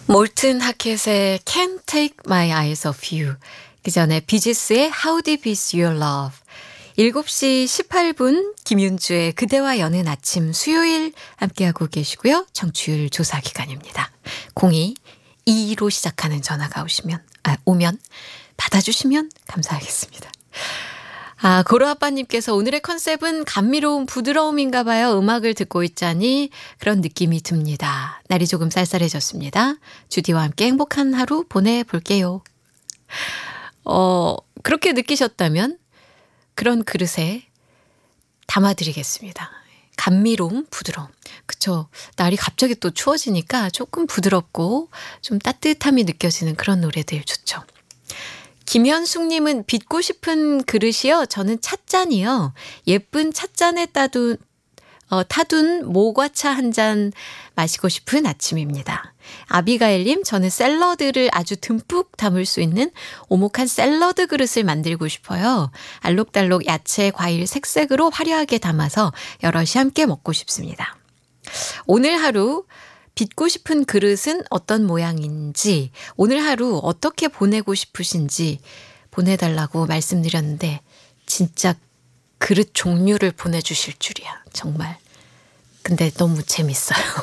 몰튼 하켓의 Can't Take My Eyes Off You. 그 전에 비지스의 How Deep Is Your Love. 7시 18분 김윤주의 그대와 여는 아침 수요일 함께하고 계시고요. 청취율 조사 기간입니다. 0222로 시작하는 전화가 오면 받아주시면 감사하겠습니다. 고로아빠님께서 오늘의 컨셉은 감미로운 부드러움인가 봐요. 음악을 듣고 있자니 그런 느낌이 듭니다. 날이 조금 쌀쌀해졌습니다. 주디와 함께 행복한 하루 보내볼게요. 그렇게 느끼셨다면 그런 그릇에 담아드리겠습니다. 감미로움, 부드러움. 그쵸. 날이 갑자기 또 추워지니까 조금 부드럽고 좀 따뜻함이 느껴지는 그런 노래들 좋죠. 김현숙님은 빚고 싶은 그릇이요. 저는 찻잔이요. 예쁜 찻잔에 타둔 모과차 한 잔 마시고 싶은 아침입니다. 아비가일님, 저는 샐러드를 아주 듬뿍 담을 수 있는 오목한 샐러드 그릇을 만들고 싶어요. 알록달록 야채, 과일, 색색으로 화려하게 담아서 여럿이 함께 먹고 싶습니다. 오늘 하루 빚고 싶은 그릇은 어떤 모양인지, 오늘 하루 어떻게 보내고 싶으신지 보내달라고 말씀드렸는데 진짜 그릇 종류를 보내주실 줄이야. 정말. 근데 너무 재밌어요.